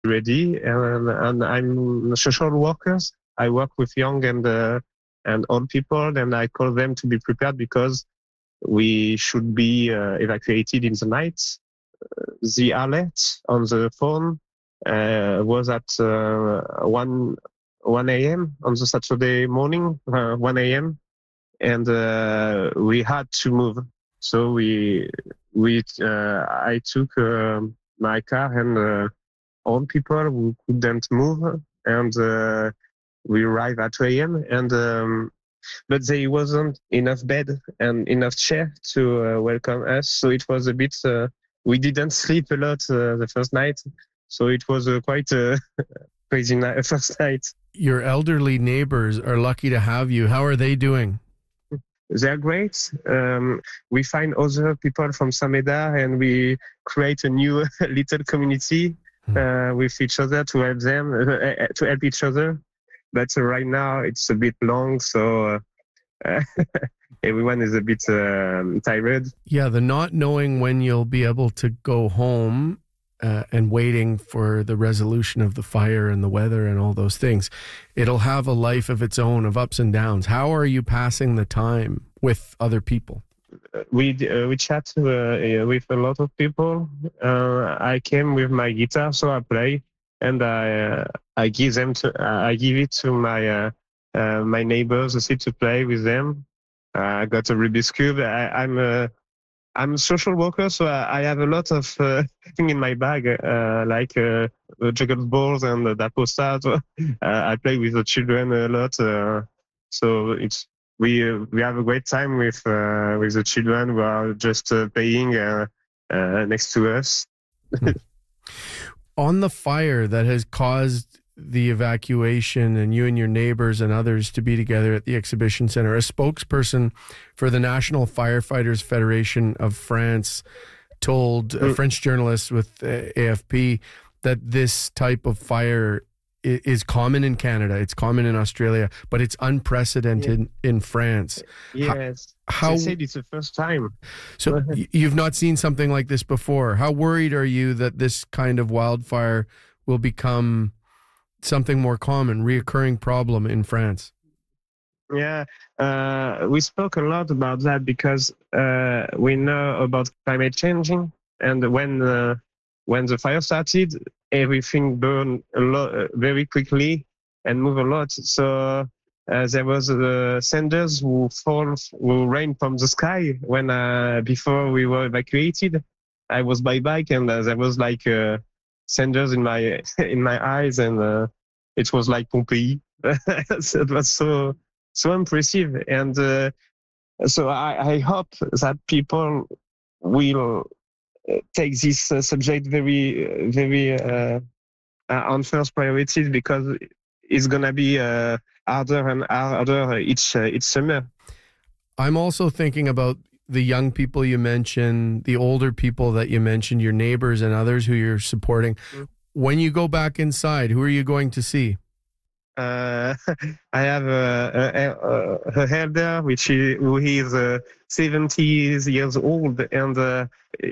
ready, and I'm a social workers. I work with young and old people, and I call them to be prepared because we should be evacuated in the night. The alert on the phone was at 1 a.m. on the Saturday morning, 1 a.m. And we had to move. So I took my car and all people who couldn't move, and we arrived at 2 a.m. and but there wasn't enough bed and enough chair to welcome us. So it was a bit. We didn't sleep a lot the first night, so it was quite a crazy first night. Your elderly neighbors are lucky to have you. How are they doing? They're great. We find other people from Saint-Médard and we create a new little community with each other to help them, to help each other. But right now it's a bit long, so everyone is a bit tired. Yeah, the not knowing when you'll be able to go home and waiting for the resolution of the fire and the weather and all those things. It'll have a life of its own, of ups and downs. How are you passing the time with other people? We chat with a lot of people. I came with my guitar, so I play, and I give it to my neighbors to play with them. I got a Rubik's Cube. I'm a social worker, so I have a lot of things in my bag, like juggle balls and dapostas. I play with the children a lot, so we have a great time with the children who are just playing next to us. On the fire that has caused the evacuation and you and your neighbors and others to be together at the exhibition center, a spokesperson for the National Firefighters Federation of France told a French journalist with AFP that this type of fire is common in Canada, it's common in Australia, but it's unprecedented in France. Yes, they said it's the first time. So you've not seen something like this before. How worried are you that this kind of wildfire will become something more common, reoccurring problem in France? Yeah, we spoke a lot about that because we know about climate changing, and when the fire started, everything burned a lot very quickly and moved a lot. So there was cinders who rain from the sky when before we were evacuated. I was by bike and there was like cinders in my eyes, and it was like Pompeii. So it was so impressive, and so I hope that people will take this subject very, very on first priority, because it's gonna be harder and harder each summer. I'm also thinking about the young people you mentioned, the older people that you mentioned, your neighbors and others who you're supporting. When you go back inside, who are you going to see? I have a elder, who is 70 years old, and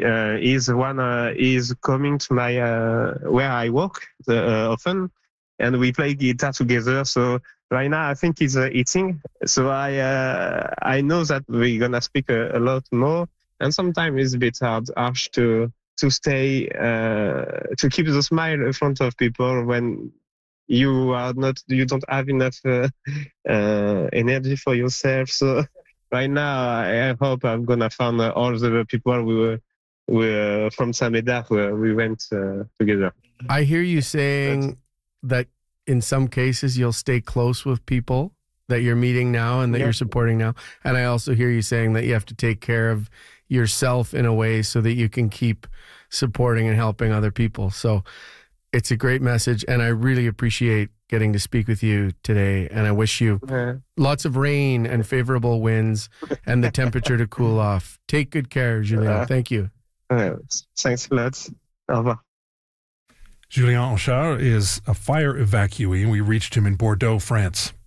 is coming to my where I work often, and we play guitar together. So right now I think he's eating. So I know that we're gonna speak a lot more, and sometimes it's a bit harsh to stay to keep the smile in front of people when you don't have enough energy for yourself. So right now, I hope I'm gonna find all the people who were from Saint-Médard where we went together. I hear you saying that in some cases you'll stay close with people that you're meeting now and that you're supporting now. And I also hear you saying that you have to take care of yourself in a way so that you can keep supporting and helping other people. So it's a great message, and I really appreciate getting to speak with you today. And I wish you lots of rain and favorable winds and the temperature to cool off. Take good care, Julien. Thank you. Thanks a lot. Au revoir. Julien Anchard is a fire evacuee, and we reached him in Bordeaux, France.